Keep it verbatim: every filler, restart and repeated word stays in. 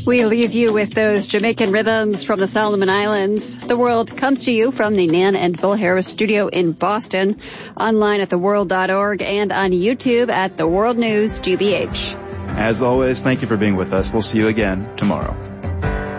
We leave you with those Jamaican rhythms from the Solomon Islands. The World comes to you from the Nan and Bill Harris studio in Boston, online at the world dot org and on YouTube at The World News G B H. As always, thank you for being with us. We'll see you again tomorrow.